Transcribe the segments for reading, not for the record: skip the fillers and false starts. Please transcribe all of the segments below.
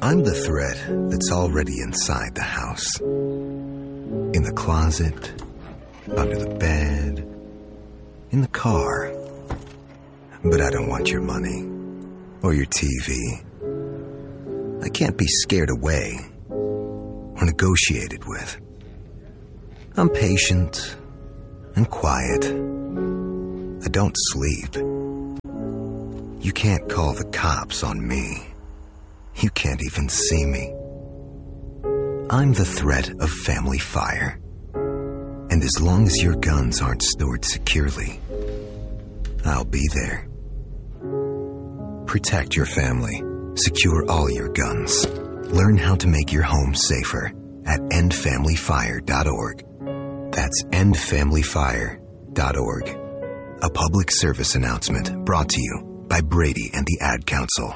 I'm the thread that's already inside the house. In the closet, under the bed, in the car. But I don't want your money or your TV. I can't be scared away or negotiated with. I'm patient and quiet. I don't sleep. You can't call the cops on me. You can't even see me. I'm the threat of family fire. And as long as your guns aren't stored securely, I'll be there. Protect your family. Secure all your guns. Learn how to make your home safer at endfamilyfire.org. That's endfamilyfire.org. A public service announcement brought to you by Brady and the Ad Council.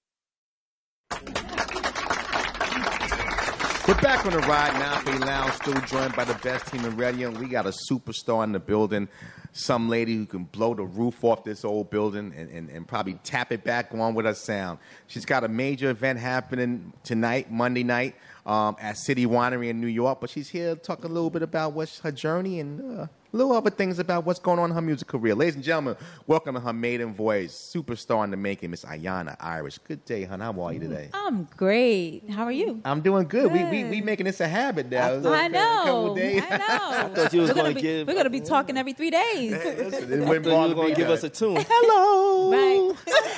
We're back on the Ride Now for Lounge, still joined by the best team in radio. And we got a superstar in the building, some lady who can blow the roof off this old building and probably tap it back on with her sound. She's got a major event happening tonight, Monday night, at City Winery in New York. But she's here to talk a little bit about what's her journey and little other things about what's going on in her music career. Ladies and gentlemen, welcome to her maiden voice, superstar in the making, Miss Ayana Irish. Good day, hon. How are you today? I'm great. How are you? I'm doing good. We maing this a habit now. I know. Days. I know. I thought you was going to give. We're going to be talking every 3 days. Listen, it I wouldn't thought you bother was going me to give none. us a tune. Hello.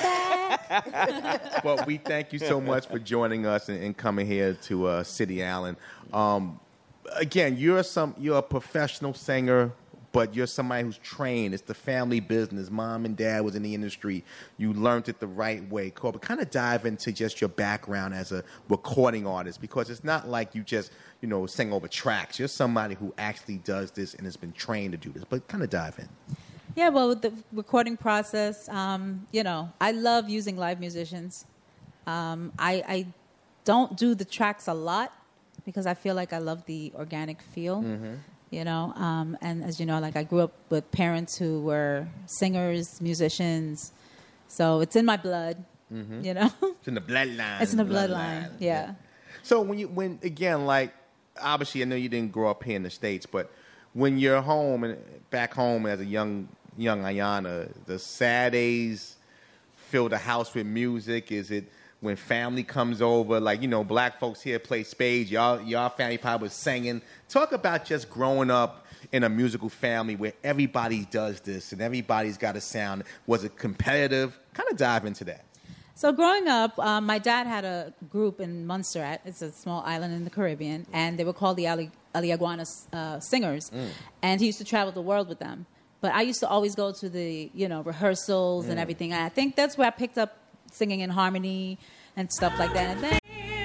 Right. Well, we thank you so much for joining us and coming here to City Island. Again, you're a professional singer, but you're somebody who's trained. It's the family business. Mom and dad was in the industry. You learned it the right way. But kind of dive into just your background as a recording artist, because it's not like you just, sing over tracks. You're somebody who actually does this and has been trained to do this. But kind of dive in. Yeah, well, with the recording process, I love using live musicians. I don't do the tracks a lot because I feel like I love the organic feel. Mm-hmm. And as you know, like I grew up with parents who were singers, musicians, so it's in my blood. Mm-hmm. It's in the bloodline. It's in the bloodline. Yeah. So when obviously I know you didn't grow up here in the States, but when you're home and back home as a young Ayana, the Saturdays fill the house with music. Is it when family comes over, black folks here play spades, y'all family probably was singing. Talk about just growing up in a musical family where everybody does this and everybody's got a sound. Was it competitive? Kind of dive into that. So growing up, my dad had a group in Montserrat. It's a small island in the Caribbean, and they were called the Aliaguana Singers. And he used to travel the world with them. But I used to always go to the, rehearsals and everything. And I think that's where I picked up singing in harmony and stuff like that. And then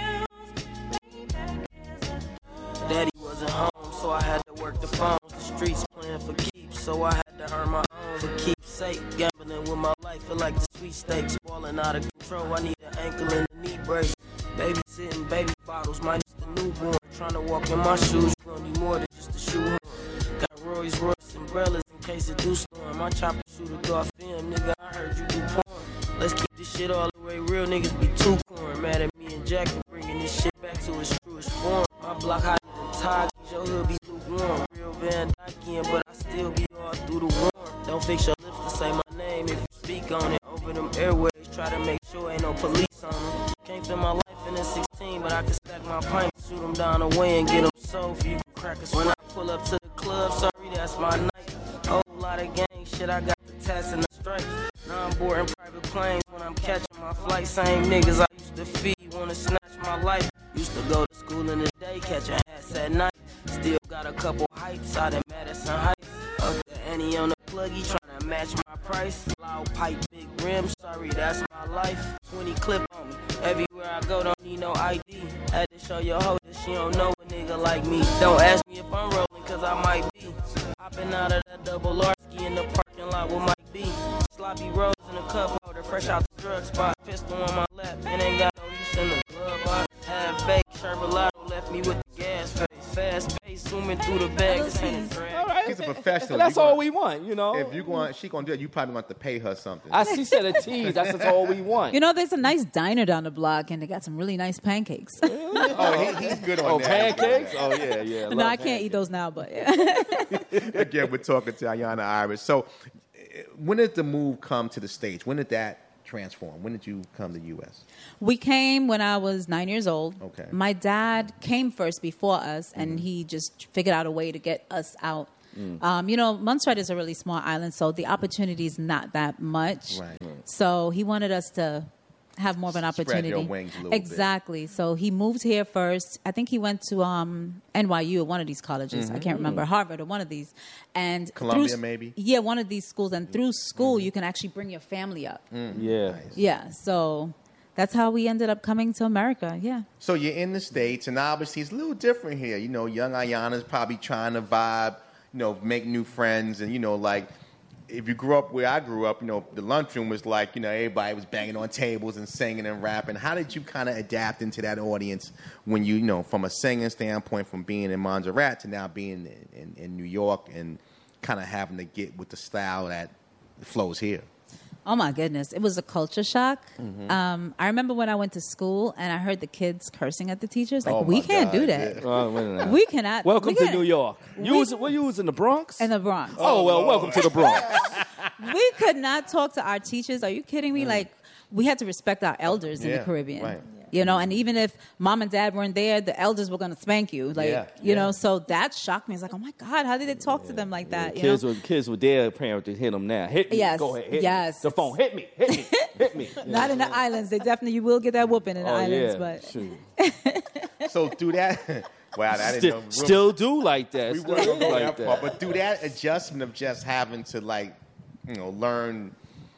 Daddy wasn't home, so I had to work the phones. The streets playing for keeps, so I had to earn my own. For keep's sake, gambling with my life, feel like the sweet stakes. Balling out of control, I need an ankle and a knee brace. Babysitting baby bottles, minus the newborn. Trying to walk in my shoes, you gon' need more than just a shoe horn. Got Rolls Royce umbrellas in case it do storm. My chopper shoot a golf film, nigga, I heard you do porn. Let's keep this shit all the way real, niggas be too corn. Mad at me and Jack for bringing this shit back to its truest form. My block hotter than Todd, your hood be lukewarm. Real Van Dykean, but I still be all through the warm. Don't fix your lips to say my name if you speak on it. Over them airways, try to make sure ain't no police on them. Can't feel my life in a 16, but I can stack my pints, shoot them down the way and get them sold for you can crack a spot. When I pull up to the club, sorry, that's my night. Whole lot of gang shit, I got the tats and the stripes. Now I'm boarding private planes when I'm catching my flight. Same niggas I used to feed, wanna snatch my life. Used to go to school in the day, catching hats at night. Still got a couple hypes out in Madison Heights. Up the Annie on the pluggy, tryna match my price. Loud pipe, big rims, sorry, that's my life. 20 clip on me, everywhere I go, don't need no ID. Had to show your hoe that she don't know a nigga like me. Don't ask me if I'm rolling, cause I might be. Hopping out of that double R-ski in the parking lot with Mike B. Sloppy rolls in a cup holder, fresh out the drug spot. Pistol on my lap, and ain't got no use in the glove box. Half baked, Sherbalato left me with the gas face. Fast pace, zooming through the bag, this ain't a drag. He's a professional. That's all we want, you know. If she gonna do it, you probably want to pay her something. She said a tease. That's all we want. You know, there's a nice diner down the block, and they got some really nice pancakes. He's good on that. Pancakes? Oh, yeah. No, I can't eat those now, but yeah. Again, we're talking to Ayana Iris. So, when did the move come to the States? When did that transform? When did you come to the U.S.? We came when I was 9 years old. Okay. My dad came first before us, and he just figured out a way to get us out. You know, Montserrat is a really small island, so the opportunity is not that much. Right. So he wanted us to have more of an opportunity. Spread your wings a little exactly. So he moved here first. I think he went to NYU, one of these colleges. I can't remember, Harvard or one of these. And Columbia, maybe? Yeah, one of these schools. And through school, you can actually bring your family up. Yeah. Nice. Yeah, so that's how we ended up coming to America, yeah. So you're in the States, and obviously it's a little different here. You know, young Ayana's probably trying to vibe, you know, make new friends. And, you know, like, if you grew up where I grew up, you know, the lunchroom was like, you know, everybody was banging on tables and singing and rapping. How did you kind of adapt into that audience when you know, from a singing standpoint, from being in Montserrat to now being in New York and kind of having to get with the style that flows here? Oh, my goodness. It was a culture shock. I remember when I went to school and I heard the kids cursing at the teachers. Like, we can't do that. Yeah. We cannot. Welcome to New York. You was in the Bronx? In the Bronx. Oh, well, welcome to the Bronx. We could not talk to our teachers. Are you kidding me? Like, we had to respect our elders in the Caribbean. Right. You know, and even if mom and dad weren't there, the elders were going to spank you. Like, you know, so that shocked me. It's like, oh, my God, how did they talk to them like that? Kids with their parents to hit them now. Hit me. Yes. Go ahead. Hit Yes. me. The phone. Hit me. Hit me. Hit me. Not in the islands. They definitely, you will get that whooping in the islands. Yeah. But Shoot. So do that. Wow, I didn't know. Still do like that. We Still weren't do going to go like that far. that. But do that adjustment of just having to, like, you know, learn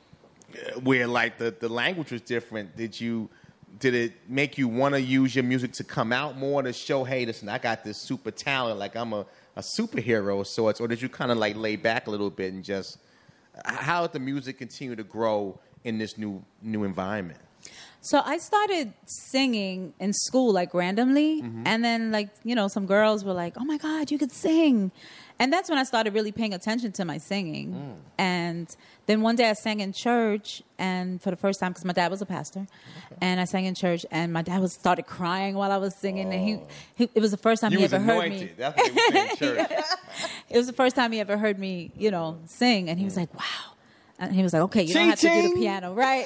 where, like, the language was different. Did it make you want to use your music to come out more to show, hey, listen, I got this super talent, like I'm a superhero of sorts? Or did you kind of like lay back a little bit and just, how did the music continue to grow in this new environment? So I started singing in school, like randomly. And then, like, you know, some girls were like, oh, my God, you could sing. And that's when I started really paying attention to my singing. And then one day I sang in church, and for the first time, because my dad was a pastor, and I sang in church, and my dad started crying while I was singing. And it was the first time he ever heard me. That's what they were saying in church. It was the first time he ever heard me, you know, sing. And he was like, wow. And he was like, okay, you don't have to do the piano, right?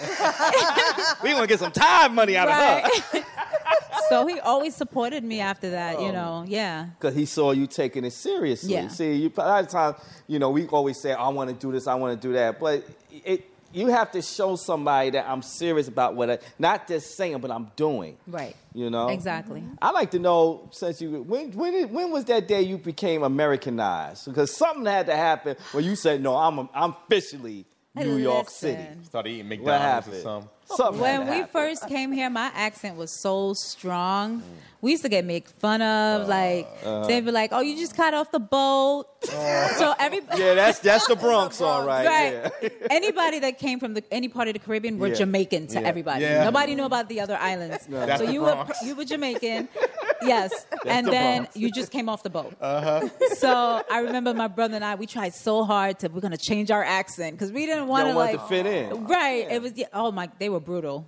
We want to get some time money out of her. So he always supported me after that, you know, yeah. Because he saw you taking it seriously. Yeah. See, a lot of times, you know, we always say, I want to do this, I want to do that. But you have to show somebody that I'm serious about not just saying, but I'm doing. Right. You know? Exactly. I'd like to know, since when was that day you became Americanized? Because something had to happen when you said, no, I'm officially New York City. Started eating McDonald's or something. When we first came here, my accent was so strong. We used to get made fun of. They'd be like, "Oh, you just got off the boat." So everybody, that's the Bronx, all right. right? Yeah. Anybody that came from any part of the Caribbean were Jamaican to everybody. Yeah. Nobody knew about the other islands. That's So the you Bronx. were Jamaican, yes, and the then Bronx. you just came off the boat. So I remember my brother and I. We tried so hard we're going to change our accent because we didn't want to fit in. Right? It was they were brutal.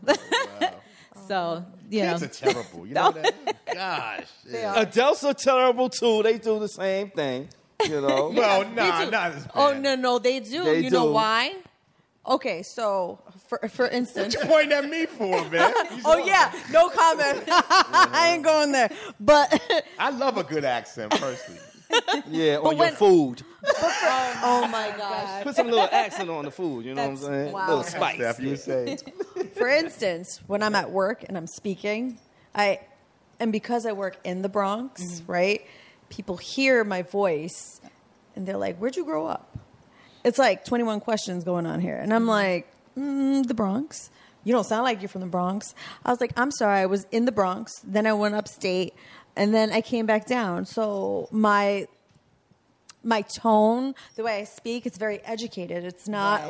So, you know. Kids are terrible. You know that? Gosh. Yeah. Adults are terrible, too. They do the same thing, you know. Well, not as bad. Oh, no, they do. They you know do. why? Okay, so, for instance... What you pointing at me for, man? Oh, yeah, no comment. I ain't going there. But... I love a good accent, personally. Yeah, on your food. Oh, my gosh. Put some little accent on the food, you know what I'm saying? Wow. Little spice. Steph, you say. For instance, when I'm at work and I'm speaking, and because I work in the Bronx, right, people hear my voice and they're like, where'd you grow up? It's like 21 questions going on here. And I'm like, the Bronx. You don't sound like you're from the Bronx. I was like, I'm sorry, I was in the Bronx. Then I went upstate and then I came back down. So my tone, the way I speak, it's very educated. It's not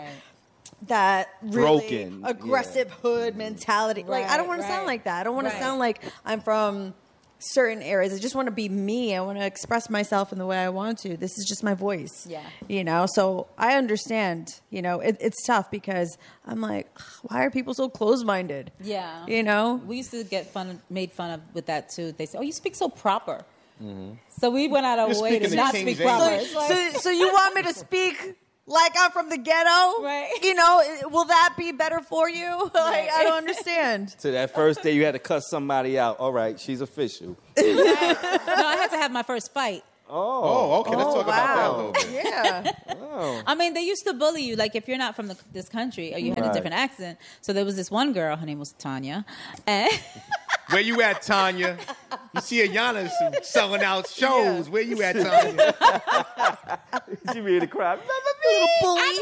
that really broken, aggressive hood mentality. Like, I don't want to right. sound like that. I don't want to sound like I'm from certain areas. I just want to be me. I want to express myself in the way I want to. This is just my voice. Yeah. You know, so I understand, you know, it's tough because I'm like, why are people so closed-minded? Yeah. You know? We used to get made fun of with that too. They say, "Oh, you speak so proper." So we went out our You're way speaking to the not King's speak proper. English. It's like- So you want me to speak like I'm from the ghetto? Right. You know, will that be better for you? Like, I don't understand. So that first day you had to cuss somebody out. All right, she's official. No, I had to have my first fight. Oh, okay. Let's talk about that a little bit. Yeah. I mean, they used to bully you, like if you're not from this country or you had a Right. different accent. So there was this one girl, her name was Tanya, and Where you at, Tanya? You see Ayana selling out shows. Where you at, Tanya? She ready to cry. Bully.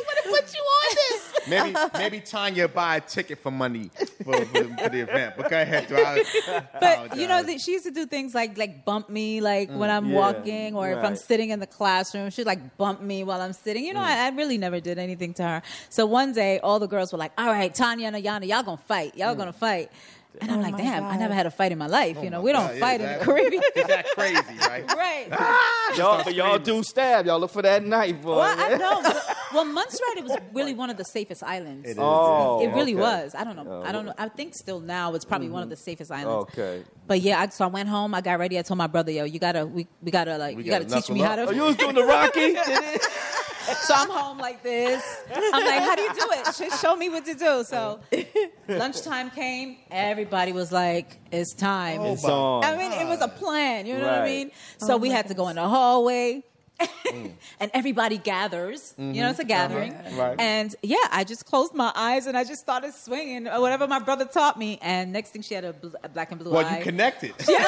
Maybe Tanya buy a ticket for money for the event. But go ahead, but you know, she used to do things like bump me, like when I'm yeah, walking, or if I'm right. sitting in the classroom, she'd like bump me while I'm sitting. You know, I really never did anything to her. So one day, all the girls were like, "All right, Tanya and Ayana, y'all gonna fight. Y'all gonna fight." And I'm like, my "Damn, I God. never had a fight in my life. You know, we don't God, fight yeah, in the that- Caribbean." Is that crazy, right? Right. Y'all do stab. Y'all look for that knife, boy. Well, I know. Well, Montserrat, it was really one of the safest islands. It is. Oh, It really okay. was. I don't know. I think still now it's probably one of the safest islands. Okay. But yeah, so I went home. I got ready. I told my brother, "Yo, you gotta teach knuckle me how up. to." Oh, you was doing the Rocky? So I'm home like this. I'm like, "How do you do it? Just show me what to do." So lunchtime came. Everybody was like, "It's time." It's on. I mean, it was a plan. You know what I Right. mean? So we had to go in the hallway. And everybody gathers. You know, it's a gathering. Right. And yeah, I just closed my eyes and I just started swinging or whatever my brother taught me. And next thing, she had a black and blue Well, eye. you connected.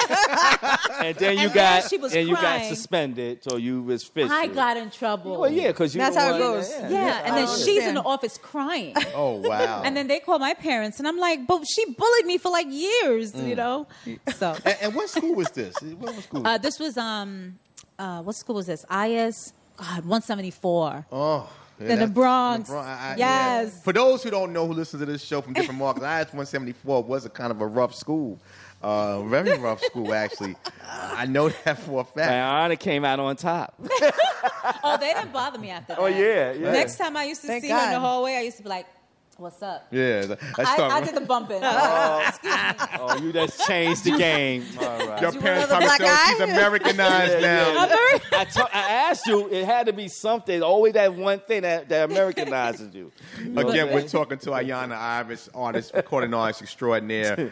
And then you And then got she was and you got crying. suspended, so you was fished. I got in trouble. Well, yeah, because you. That's the how it one- goes. Yeah, and then I she's in understand. the office crying. Oh, wow. And then they call my parents, and I'm like, "But she bullied me for like years, you know." So And what school was this? What school? this was what school was this? IS 174. Oh. Yeah, In the that's- Bronx. Yeah. Yes. For those who don't know, who listen to this show from different markets, IS 174 was a kind of a rough school. Very rough school, actually. I know that for a fact. Diana came out on top. Oh, they didn't bother me after that. Oh yeah, yeah. Next time I used to Thank see her in the God. hallway, I used to be like, "What's up?" Yeah. I did the bumping. Excuse me. Oh, you just changed the game. All right. Your you parents want probably another said black she's eye? Americanized now. I asked you. It had to be something. Always that one thing that Americanizes you. Again, we're talking to Ayana Iris, artist, recording artist extraordinaire.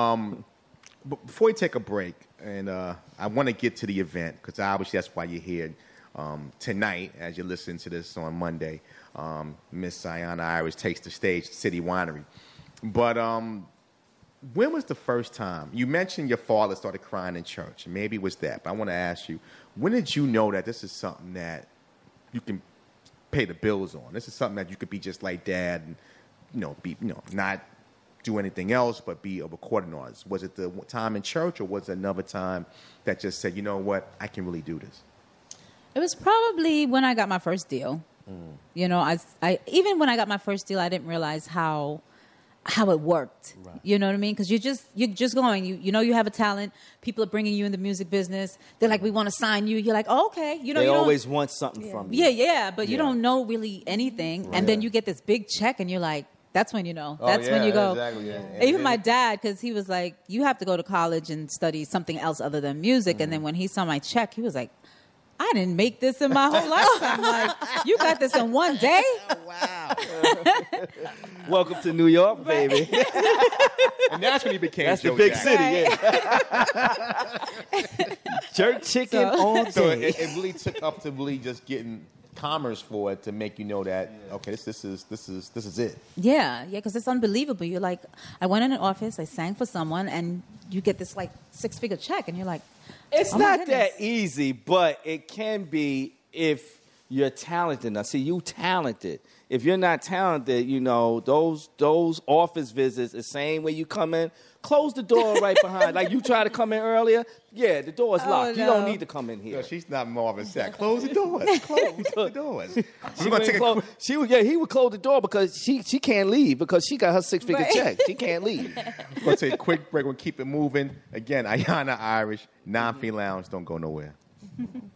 But before we take a break, and I want to get to the event, because obviously that's why you're here tonight, as you're listening to this on Monday. Miss Ayana Iris takes the stage at City Winery. But when was the first time? You mentioned your father started crying in church. Maybe it was that. But I want to ask you, when did you know that this is something that you can pay the bills on? This is something that you could be just like Dad and, not do anything else but be a recording artist? Was it the time in church, or was it another time that just said, you know what, I can really do this? It was probably when I got my first deal. You know, I even when I got my first deal, I didn't realize how it worked. Right. You know what I mean? Because you're just going. You know you have a talent. People are bringing you in the music business. They're like, "We want to sign you." You're like, "Oh, okay." You know, They you don't- always want something from you. Yeah, but you Yeah. don't know really anything, and then you get this big check, and you're like, "That's when you know." Oh, That's when yeah, you go. exactly, yeah. Even my dad, because he was like, "You have to go to college and study something else other than music." And then when he saw my check, he was like, "I didn't make this in my whole life." I'm like, "You got this in one day?" Wow. Welcome to New York, baby. And that's when he became That's Joe the big Jackson. city. Yeah. Jerk chicken all So day. it really took up to really just getting commerce for it to make you know that, okay, this is it. Yeah, because it's unbelievable. You're like, I went in an office, I sang for someone, and you get this like 6-figure check, and you're like, It's oh my not goodness. that easy, but it can be if you're talented. Now, see, you talented. If you're not talented, you know, those office visits, the same way you come in, close the door right behind. Like you try to come in earlier, yeah, the door is locked. no. You don't need to come in here. Yo, she's not Marvin Sapp. Close the doors. Close the doors. He would close the door because she can't leave because she got her 6-figure Right. check. She can't leave. We're going to take a quick break. We'll keep it moving. Again, Ayana Irish, Non-Fee Lounge. Don't go nowhere.